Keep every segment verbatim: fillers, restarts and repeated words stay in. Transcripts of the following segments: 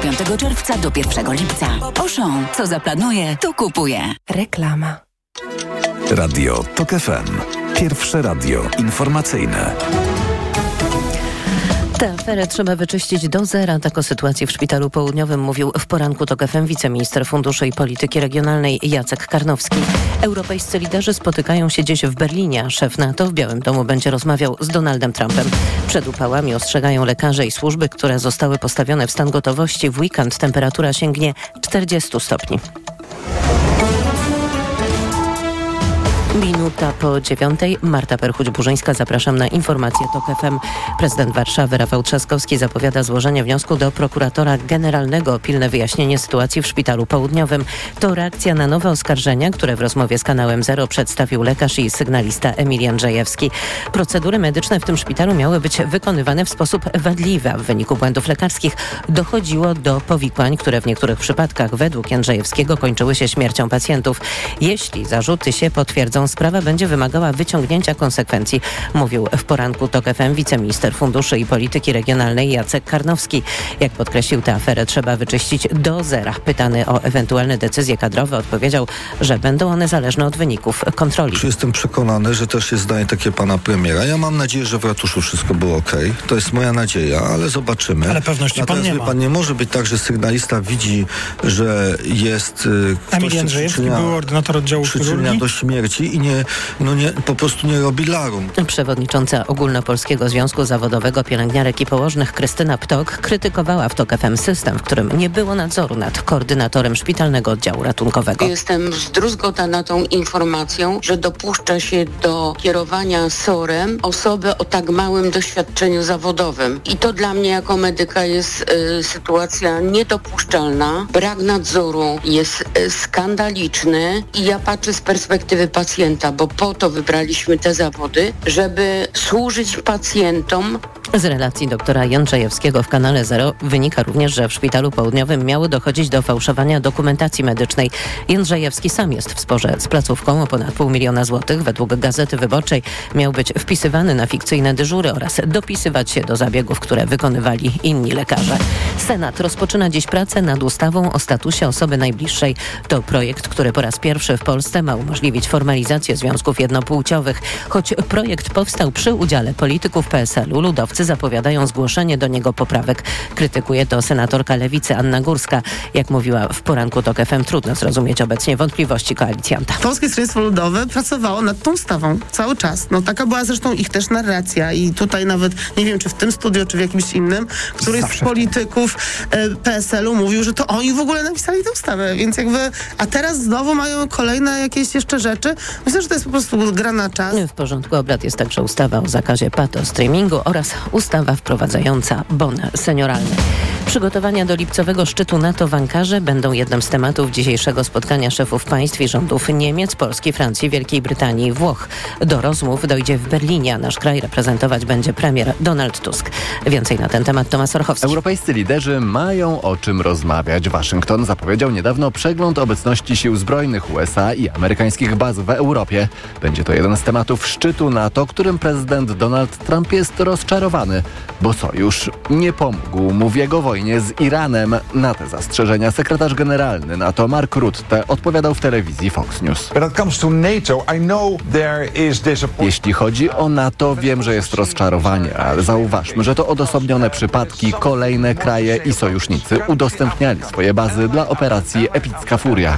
piątego czerwca do pierwszego lipca. Auchan, co zaplanuje, to kupuje. Reklama. Radio TOK F M. Pierwsze radio informacyjne. Tę aferę trzeba wyczyścić do zera. Tak o sytuacji w Szpitalu Południowym mówił w poranku TOK F M wiceminister funduszy i polityki regionalnej Jacek Karnowski. Europejscy liderzy spotykają się dziś w Berlinie. Szef NATO w Białym Domu będzie rozmawiał z Donaldem Trumpem. Przed upałami ostrzegają lekarze i służby, które zostały postawione w stan gotowości. W weekend temperatura sięgnie czterdziestu stopni. Minuta po dziewiątej. Marta Perchuć-Burzyńska. Zapraszam na informację TOK F M. Prezydent Warszawy Rafał Trzaskowski zapowiada złożenie wniosku do prokuratora generalnego o pilne wyjaśnienie sytuacji w Szpitalu Południowym. To reakcja na nowe oskarżenia, które w rozmowie z kanałem Zero przedstawił lekarz i sygnalista Emil Jędrzejewski. Procedury medyczne w tym szpitalu miały być wykonywane w sposób wadliwy, a w wyniku błędów lekarskich dochodziło do powikłań, które w niektórych przypadkach według Jędrzejewskiego kończyły się śmiercią pacjentów. Jeśli zarzuty się potwierdzą, sprawa będzie wymagała wyciągnięcia konsekwencji, mówił w poranku TOK F M wiceminister funduszy i polityki regionalnej Jacek Karnowski. Jak podkreślił, tę aferę trzeba wyczyścić do zera. Pytany o ewentualne decyzje kadrowe odpowiedział, że będą one zależne od wyników kontroli. Jestem przekonany, że też jest zdanie takie pana premiera. Ja mam nadzieję, że w ratuszu wszystko było okej. Okay. To jest moja nadzieja, ale zobaczymy. Ale pewności Natomiast pan nie ma. Pan nie może być tak, że sygnalista widzi, że jest y, ktoś Emil Jędrzejewski był ordynator oddziału przyczynia do śmierci i nie, no nie, po prostu nie robi larum. Przewodnicząca Ogólnopolskiego Związku Zawodowego Pielęgniarek i Położnych Krystyna Ptok krytykowała w TOK F M system, w którym nie było nadzoru nad koordynatorem szpitalnego oddziału ratunkowego. Jestem zdruzgotana tą informacją, że dopuszcza się do kierowania sorem osoby o tak małym doświadczeniu zawodowym. I to dla mnie jako medyka jest y, sytuacja niedopuszczalna. Brak nadzoru jest y, skandaliczny i ja patrzę z perspektywy pacjenta, bo po to wybraliśmy te zawody, żeby służyć pacjentom. Z relacji doktora Jędrzejewskiego w kanale Zero wynika również, że w Szpitalu Południowym miało dochodzić do fałszowania dokumentacji medycznej. Jędrzejewski sam jest w sporze z placówką o ponad pół miliona złotych. Według Gazety Wyborczej miał być wpisywany na fikcyjne dyżury oraz dopisywać się do zabiegów, które wykonywali inni lekarze. Senat rozpoczyna dziś pracę nad ustawą o statusie osoby najbliższej. To projekt, który po raz pierwszy w Polsce ma umożliwić formalizację związków jednopłciowych. Choć projekt powstał przy udziale polityków P S L u, ludowcy zapowiadają zgłoszenie do niego poprawek. Krytykuje to senatorka Lewicy Anna Górska. Jak mówiła w poranku TOK F M, trudno zrozumieć obecnie wątpliwości koalicjanta. Polskie Stronnictwo Ludowe pracowało nad tą ustawą cały czas. No taka była zresztą ich też narracja i tutaj nawet, nie wiem czy w tym studiu, czy w jakimś innym, któryś Zawsze z polityków e, P S L u mówił, że to oni w ogóle napisali tę ustawę, więc jakby, a teraz znowu mają kolejne jakieś jeszcze rzeczy. Myślę, że to jest po prostu gra na czas. W porządku obrad jest także ustawa o zakazie patostreamingu oraz ustawa wprowadzająca bon senioralny. Przygotowania do lipcowego szczytu NATO w Ankarze będą jednym z tematów dzisiejszego spotkania szefów państw i rządów Niemiec, Polski, Francji, Wielkiej Brytanii i Włoch. Do rozmów dojdzie w Berlinie, a nasz kraj reprezentować będzie premier Donald Tusk. Więcej na ten temat Tomasz Orchowski. Europejscy liderzy mają o czym rozmawiać. Waszyngton zapowiedział niedawno przegląd obecności sił zbrojnych U S A i amerykańskich baz w Europie. Będzie to jeden z tematów szczytu NATO, którym prezydent Donald Trump jest rozczarowany, bo sojusz nie pomógł mu w jego wojnie z Iranem. Na te zastrzeżenia sekretarz generalny NATO Mark Rutte odpowiadał w telewizji Fox News. Jeśli chodzi o NATO, wiem, że jest rozczarowanie, ale zauważmy, że to odosobnione przypadki. Kolejne kraje i sojusznicy udostępniali swoje bazy dla operacji Epicka Furia.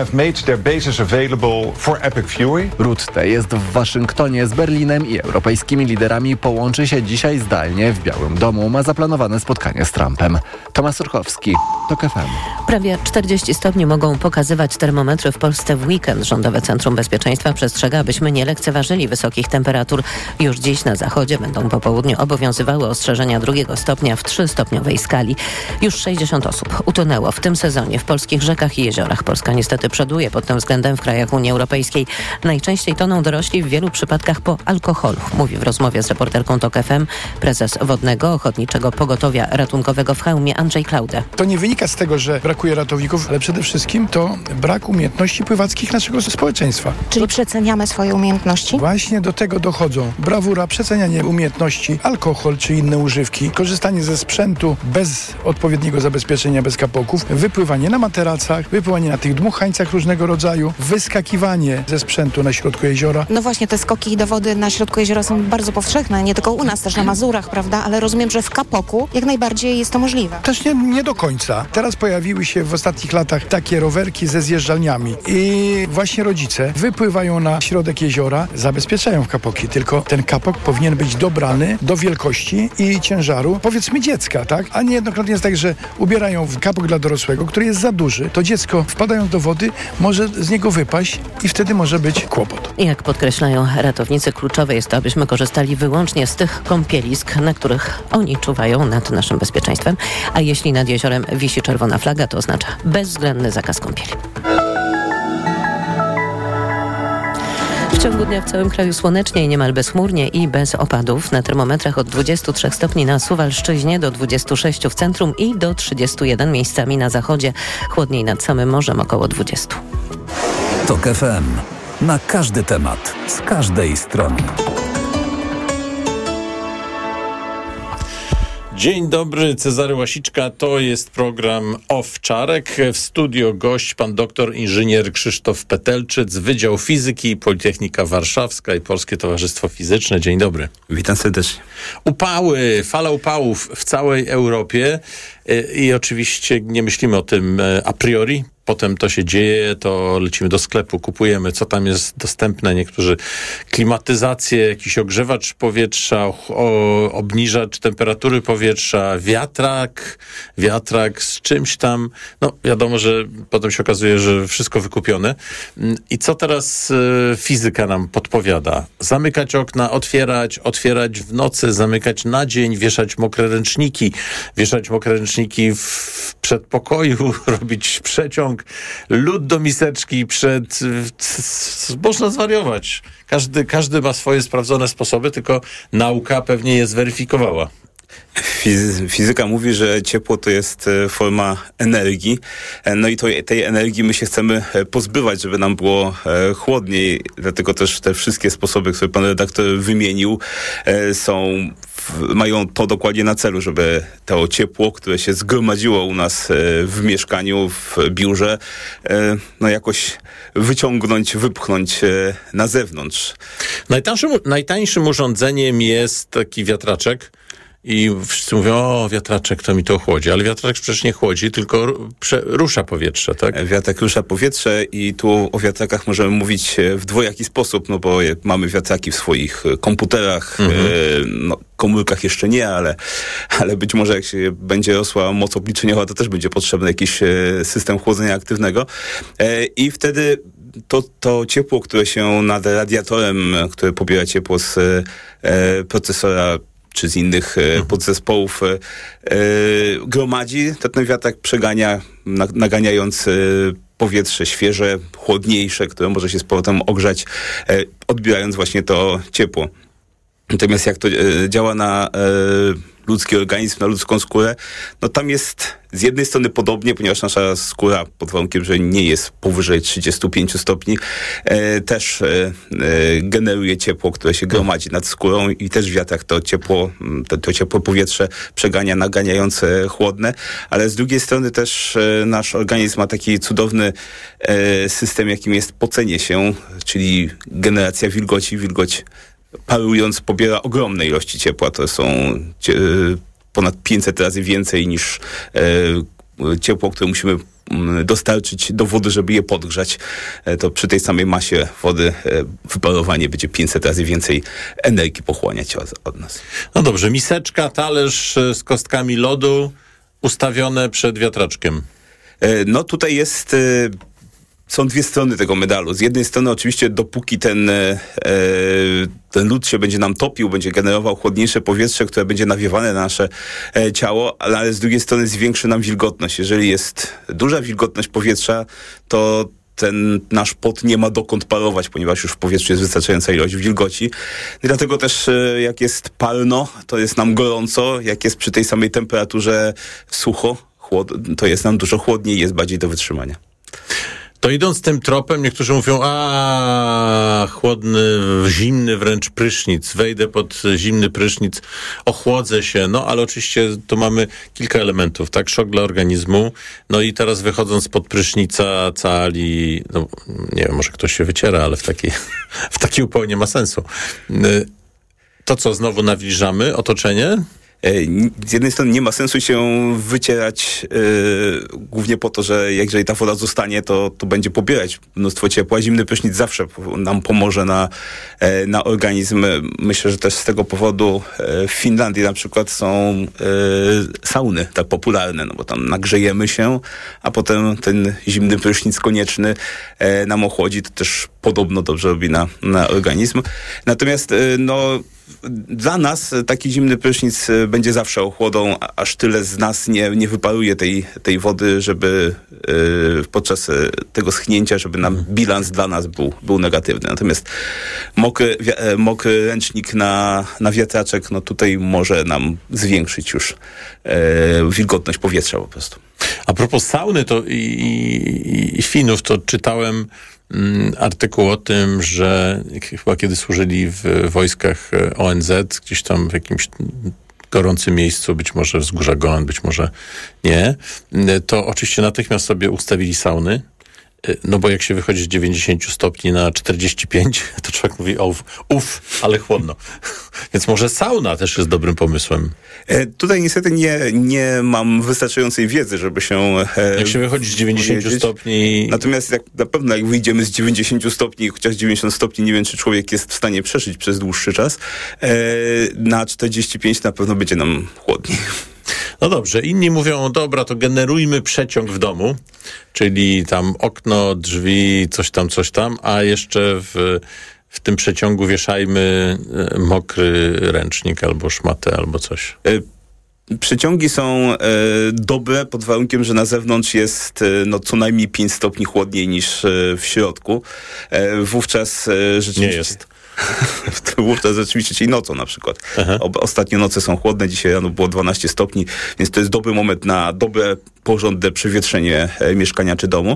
Rutte jest w Waszyngtonie z Berlinem i europejskimi liderami. Połączy się dzisiaj zdalnie w Białym Domu. Ma zaplanowane spotkanie z Trumpem. Tomasz Orchowski, TOK F M. Prawie czterdzieści stopni mogą pokazywać termometry w Polsce w weekend. Rządowe Centrum Bezpieczeństwa przestrzega, abyśmy nie lekceważyli wysokich temperatur. Już dziś na zachodzie będą po południu obowiązywały ostrzeżenia drugiego stopnia w trzystopniowej skali. Już sześćdziesiąt osób utonęło w tym sezonie w polskich rzekach i jeziorach. Polska niestety przoduje pod tym względem w krajach Unii Europejskiej. Najczęściej toną dorośli, w wielu przypadkach po alkoholu, mówi w rozmowie z reporterką TOK F M prezes Wodnego Ochotniczego Pogotowia Ratunkowego w Chełmie Liceum Andrzej Klaude. To nie wynika z tego, że brakuje ratowników, ale przede wszystkim to brak umiejętności pływackich naszego społeczeństwa. Czyli przeceniamy swoje umiejętności? Właśnie do tego dochodzą brawura, przecenianie umiejętności, alkohol czy inne używki, korzystanie ze sprzętu bez odpowiedniego zabezpieczenia, bez kapoków, wypływanie na materacach, wypływanie na tych dmuchańcach różnego rodzaju, wyskakiwanie ze sprzętu na środku jeziora. No właśnie, te skoki do wody na środku jeziora są bardzo powszechne, nie tylko u nas, też na Mazurach, prawda? Ale rozumiem, że w kapoku jak najbardziej jest to możliwe. Też nie, nie do końca. Teraz pojawiły się w ostatnich latach takie rowerki ze zjeżdżalniami i właśnie rodzice wypływają na środek jeziora, zabezpieczają w kapoki, tylko ten kapok powinien być dobrany do wielkości i ciężaru, powiedzmy dziecka, tak? A niejednokrotnie jest tak, że ubierają w kapok dla dorosłego, który jest za duży, to dziecko wpadając do wody może z niego wypaść i wtedy może być kłopot. Jak podkreślają ratownicy, kluczowe jest to, abyśmy korzystali wyłącznie z tych kąpielisk, na których oni czuwają nad naszym bezpieczeństwem, a jeśli nad jeziorem wisi czerwona flaga, to oznacza bezwzględny zakaz kąpieli. W ciągu dnia w całym kraju słonecznie i niemal bezchmurnie i bez opadów. Na termometrach od dwudziestu trzech stopni na Suwalszczyźnie do dwudziestu sześciu w centrum i do trzydziestu jeden miejscami na zachodzie. Chłodniej nad samym morzem około dwudziestu. TOK F M. Na każdy temat, z każdej strony. Dzień dobry, Cezary Łasiczka, to jest program Owczarek. W studio gość pan doktor inżynier Krzysztof Petelczyc, Wydział Fizyki, Politechnika Warszawska i Polskie Towarzystwo Fizyczne. Dzień dobry. Witam serdecznie. Upały, fala upałów w całej Europie i oczywiście nie myślimy o tym a priori. Potem to się dzieje, to lecimy do sklepu, kupujemy, co tam jest dostępne. Niektórzy klimatyzację, jakiś ogrzewacz powietrza, o, obniżacz temperatury powietrza, wiatrak, wiatrak z czymś tam. No wiadomo, że potem się okazuje, że wszystko wykupione. I co teraz y, fizyka nam podpowiada? Zamykać okna, otwierać, otwierać w nocy, zamykać na dzień, wieszać mokre ręczniki, wieszać mokre ręczniki w przedpokoju, robić przeciąg, lód do miseczki przed... Można zwariować. Każdy, każdy ma swoje sprawdzone sposoby, tylko nauka pewnie je zweryfikowała. Fizyka mówi, że ciepło to jest forma energii, no i to, tej energii my się chcemy pozbywać, żeby nam było chłodniej, dlatego też te wszystkie sposoby, które pan redaktor wymienił, są, mają to dokładnie na celu, żeby to ciepło, które się zgromadziło u nas w mieszkaniu, w biurze, no jakoś wyciągnąć, wypchnąć na zewnątrz. Najtańszym, najtańszym urządzeniem jest taki wiatraczek. I wszyscy mówią, o, wiatraczek to mi to chłodzi, ale wiatraczek przecież nie chłodzi, tylko prze, rusza powietrze, tak? Wiatrak rusza powietrze i tu o wiatrakach możemy mówić w dwojaki sposób, no bo mamy wiatraki w swoich komputerach, mhm. e, no, komórkach jeszcze nie, ale, ale być może jak się będzie rosła moc obliczeniowa, to też będzie potrzebny jakiś system chłodzenia aktywnego e, i wtedy to, to ciepło, które się nad radiatorem, które pobiera ciepło z e, procesora czy z innych e, podzespołów e, e, gromadzi, to ten wiatrak przegania, na, naganiając e, powietrze świeże, chłodniejsze, które może się z powrotem ogrzać, e, odbierając właśnie to ciepło. Natomiast jak to e, działa na e, ludzki organizm, na ludzką skórę, no tam jest z jednej strony podobnie, ponieważ nasza skóra, pod warunkiem, że nie jest powyżej trzydziestu pięciu stopni, e, też e, e, generuje ciepło, które się gromadzi nad skórą i też wiatrak to ciepło, to, to ciepłe powietrze przegania, naganiające chłodne, ale z drugiej strony też e, nasz organizm ma taki cudowny e, system, jakim jest pocenie się, czyli generacja wilgoci, wilgoć parując pobiera ogromne ilości ciepła. To są cie, ponad pięćset razy więcej niż e, ciepło, które musimy dostarczyć do wody, żeby je podgrzać. E, to przy tej samej masie wody e, wyparowanie będzie pięćset razy więcej energii pochłaniać od, od nas. No dobrze, miseczka, talerz z kostkami lodu ustawione przed wiatraczkiem. E, no tutaj jest... E, Są dwie strony tego medalu. Z jednej strony oczywiście dopóki ten, e, ten lód się będzie nam topił, będzie generował chłodniejsze powietrze, które będzie nawiewane na nasze e, ciało, ale, ale z drugiej strony zwiększy nam wilgotność. Jeżeli jest duża wilgotność powietrza, to ten nasz pot nie ma dokąd parować, ponieważ już w powietrzu jest wystarczająca ilość wilgoci. I dlatego też jak jest palno, to jest nam gorąco, jak jest przy tej samej temperaturze sucho, chłod, to jest nam dużo chłodniej i jest bardziej do wytrzymania. To idąc tym tropem, niektórzy mówią, a chłodny, zimny wręcz prysznic, wejdę pod zimny prysznic, ochłodzę się, no ale oczywiście tu mamy kilka elementów, tak, szok dla organizmu, no i teraz wychodząc pod prysznica cali, no nie wiem, może ktoś się wyciera, ale w takiej, w taki upał nie ma sensu. To co, znowu nawilżamy otoczenie? Z jednej strony nie ma sensu się wycierać yy, głównie po to, że jeżeli ta woda zostanie, to, to będzie pobierać mnóstwo ciepła. Zimny prysznic zawsze nam pomoże na, na organizm. Myślę, że też z tego powodu w Finlandii na przykład są yy, sauny tak popularne, no bo tam nagrzejemy się, a potem ten zimny prysznic konieczny yy, nam ochłodzi. To też podobno dobrze robi na, na organizm. Natomiast yy, no dla nas taki zimny prysznic będzie zawsze ochłodą, aż tyle z nas nie, nie wyparuje tej, tej wody, żeby yy, podczas tego schnięcia, żeby nam bilans dla nas był, był negatywny. Natomiast mokry, wi- mokry ręcznik na, na wiatraczek, no tutaj może nam zwiększyć już yy, wilgotność powietrza po prostu. A propos sauny to i, i, i Finów, to czytałem artykuł o tym, że chyba kiedy służyli w wojskach O N Z, gdzieś tam w jakimś gorącym miejscu, być może wzgórza Golan, być może nie, to oczywiście natychmiast sobie ustawili sauny, no bo jak się wychodzi z dziewięćdziesiąt stopni na czterdzieści pięć, to człowiek mówi, uf, uf, ale chłodno. Więc może sauna też jest dobrym pomysłem. E, tutaj niestety nie, nie mam wystarczającej wiedzy, żeby się... E, jak się wychodzi z dziewięćdziesiąt stopni... Natomiast jak, na pewno jak wyjdziemy z dziewięćdziesiąt stopni, chociaż dziewięćdziesiąt stopni, nie wiem, czy człowiek jest w stanie przeżyć przez dłuższy czas, e, na czterdzieści pięć na pewno będzie nam chłodniej. No dobrze, inni mówią, dobra, to generujmy przeciąg w domu, czyli tam okno, drzwi, coś tam, coś tam, a jeszcze w, w tym przeciągu wieszajmy mokry ręcznik albo szmatę, albo coś. Przeciągi są e, dobre pod warunkiem, że na zewnątrz jest e, no, co najmniej pięć stopni chłodniej niż e, w środku. E, wówczas e, rzeczywiście... Nie jest. Wówczas rzeczywiście, czyli nocą na przykład. O, ostatnie noce są chłodne, dzisiaj rano było dwanaście stopni, więc to jest dobry moment na dobre, porządne przewietrzenie e, mieszkania czy domu.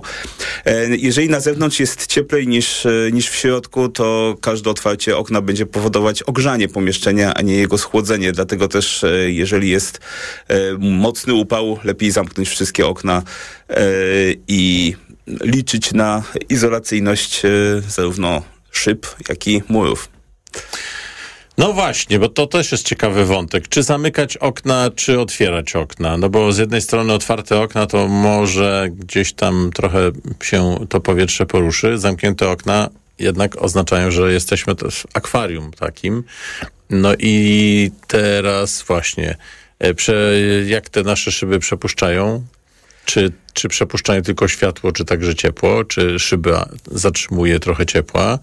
E, jeżeli na zewnątrz jest cieplej niż, e, niż w środku, to każde otwarcie okna będzie powodować ogrzanie pomieszczenia, a nie jego schłodzenie. Dlatego też, e, jeżeli jest e, mocny upał, lepiej zamknąć wszystkie okna e, i liczyć na izolacyjność e, zarówno szyb, jak i murów. No właśnie, bo to też jest ciekawy wątek. Czy zamykać okna, czy otwierać okna? No bo z jednej strony otwarte okna to może gdzieś tam trochę się to powietrze poruszy. Zamknięte okna jednak oznaczają, że jesteśmy też w akwarium takim. No i teraz właśnie, jak te nasze szyby przepuszczają? Czy, czy przepuszczają tylko światło, czy także ciepło? Czy szyba zatrzymuje trochę ciepła?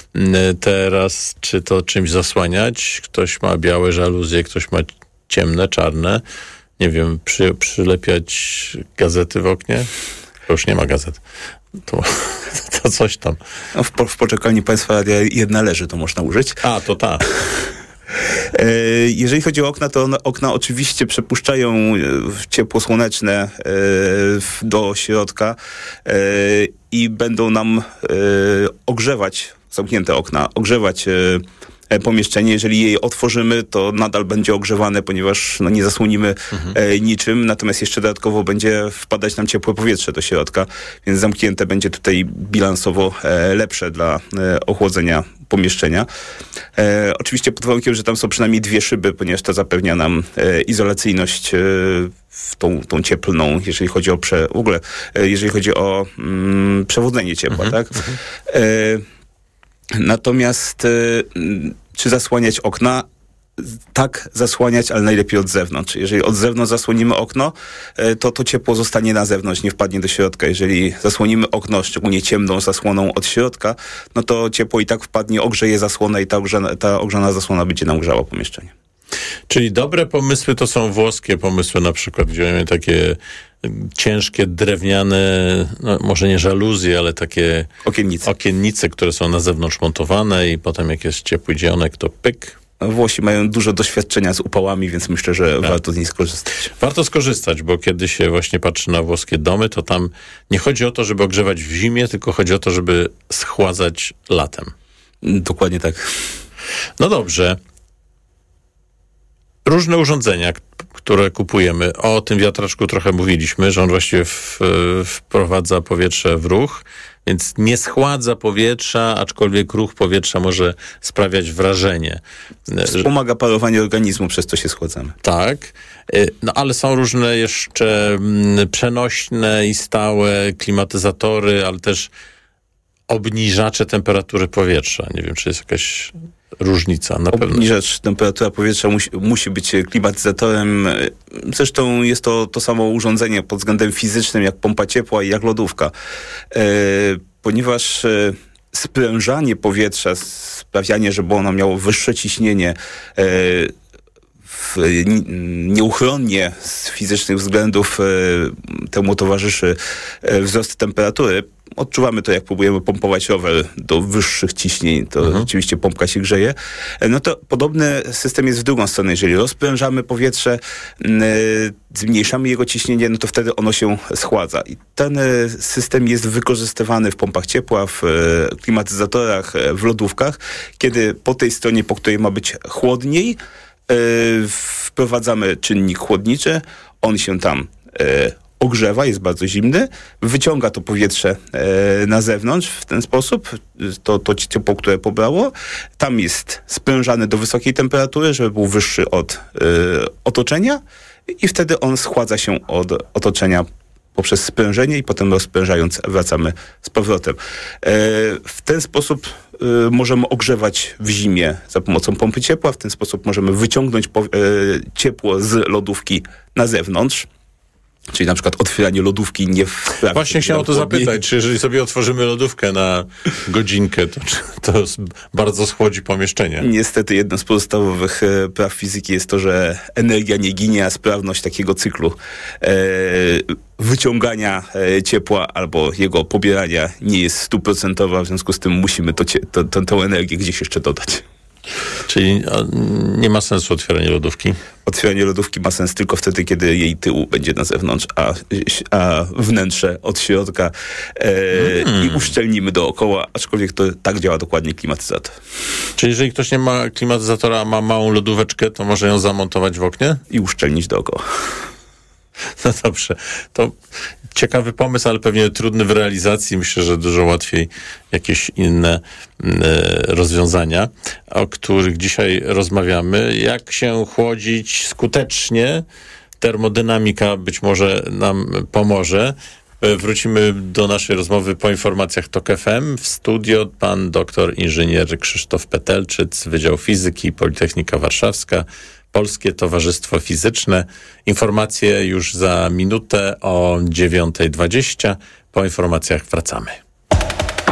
Teraz, czy to czymś zasłaniać? Ktoś ma białe żaluzje, ktoś ma ciemne, czarne. Nie wiem, przy, przylepiać gazety w oknie? To już nie ma gazet. To, to coś tam. No w, w poczekalni państwa jedna leży, to można użyć. A, to ta. Jeżeli chodzi o okna, to okna oczywiście przepuszczają ciepło słoneczne do środka i będą nam ogrzewać, zamknięte okna, ogrzewać pomieszczenie. Jeżeli je otworzymy, to nadal będzie ogrzewane, ponieważ no, nie zasłonimy mhm. e, niczym, natomiast jeszcze dodatkowo będzie wpadać nam ciepłe powietrze do środka, więc zamknięte będzie tutaj bilansowo e, lepsze dla e, ochłodzenia pomieszczenia. E, oczywiście pod warunkiem, że tam są przynajmniej dwie szyby, ponieważ to zapewnia nam e, izolacyjność e, w tą, tą cieplną, jeżeli chodzi o prze, w ogóle, e, jeżeli chodzi o mm, przewodzenie ciepła, mhm. tak? Mhm. E, Natomiast y, czy zasłaniać okna? Tak, zasłaniać, ale najlepiej od zewnątrz. Jeżeli od zewnątrz zasłonimy okno, y, to to ciepło zostanie na zewnątrz, nie wpadnie do środka. Jeżeli zasłonimy okno, szczególnie ciemną zasłoną od środka, no to ciepło i tak wpadnie, ogrzeje zasłonę i ta ogrzana, ta ogrzana zasłona będzie nam grzała pomieszczenie. Czyli dobre pomysły to są włoskie pomysły, na przykład, gdzie mamy takie ciężkie, drewniane, no może nie żaluzje, ale takie okiennice. okiennice, które są na zewnątrz montowane i potem jak jest ciepły dzionek, to pyk. Włosi mają dużo doświadczenia z upałami, więc myślę, że tak. warto z nich skorzystać. Warto skorzystać, bo kiedy się właśnie patrzy na włoskie domy, to tam nie chodzi o to, żeby ogrzewać w zimie, tylko chodzi o to, żeby schładzać latem. Dokładnie tak. No dobrze. Różne urządzenia, które kupujemy. O tym wiatraczku trochę mówiliśmy, że on właściwie w, wprowadza powietrze w ruch, więc nie schładza powietrza, aczkolwiek ruch powietrza może sprawiać wrażenie. Wspomaga parowanie organizmu, przez to się schładzamy. Tak, no ale są różne jeszcze przenośne i stałe klimatyzatory, ale też obniżacze temperatury powietrza. Nie wiem, czy jest jakaś różnica. Na pewno. Obniżacz temperatura powietrza musi, musi być klimatyzatorem. Zresztą jest to to samo urządzenie pod względem fizycznym jak pompa ciepła i jak lodówka. E, ponieważ e, sprężanie powietrza, sprawianie, żeby ono miało wyższe ciśnienie, e, w, nieuchronnie z fizycznych względów e, temu towarzyszy e, wzrost temperatury. Odczuwamy to, jak próbujemy pompować rower do wyższych ciśnień, to mhm. rzeczywiście pompka się grzeje. No to podobny system jest w drugą stronę. Jeżeli rozprężamy powietrze, yy, zmniejszamy jego ciśnienie, no to wtedy ono się schładza. I ten yy, system jest wykorzystywany w pompach ciepła, w yy, klimatyzatorach, yy, w lodówkach, kiedy po tej stronie, po której ma być chłodniej, yy, wprowadzamy czynnik chłodniczy, on się tam yy, ogrzewa, jest bardzo zimny, wyciąga to powietrze e, na zewnątrz w ten sposób, to, to ciepło, które pobrało. Tam jest sprężany do wysokiej temperatury, żeby był wyższy od e, otoczenia i wtedy on schładza się od otoczenia poprzez sprężenie i potem rozprężając wracamy z powrotem. E, w ten sposób e, możemy ogrzewać w zimie za pomocą pompy ciepła, w ten sposób możemy wyciągnąć po, e, ciepło z lodówki na zewnątrz. Czyli na przykład otwieranie lodówki nie w... Właśnie chciałem o to zapytać, czy jeżeli sobie otworzymy lodówkę na godzinkę, to, to bardzo schłodzi pomieszczenie? Niestety jedno z podstawowych e, praw fizyki jest to, że energia nie ginie, a sprawność takiego cyklu e, wyciągania e, ciepła albo jego pobierania nie jest stuprocentowa, w związku z tym musimy to, to, to, tę energię gdzieś jeszcze dodać. Czyli nie ma sensu otwieranie lodówki? Otwieranie lodówki ma sens tylko wtedy, kiedy jej tył będzie na zewnątrz, a, a wnętrze od środka e, mm. i uszczelnimy dookoła, aczkolwiek to tak działa dokładnie klimatyzator. Czyli jeżeli ktoś nie ma klimatyzatora, a ma małą lodóweczkę, to może ją zamontować w oknie? I uszczelnić dookoła. No dobrze, to ciekawy pomysł, ale pewnie trudny w realizacji. Myślę, że dużo łatwiej jakieś inne e, rozwiązania, o których dzisiaj rozmawiamy. Jak się chłodzić skutecznie? Termodynamika być może nam pomoże. Wrócimy do naszej rozmowy po informacjach TOK F M. W studio pan doktor inżynier Krzysztof Petelczyc, Wydział Fizyki, Politechnika Warszawska, Polskie Towarzystwo Fizyczne. Informacje już za minutę o dziewiąta dwadzieścia. Po informacjach wracamy.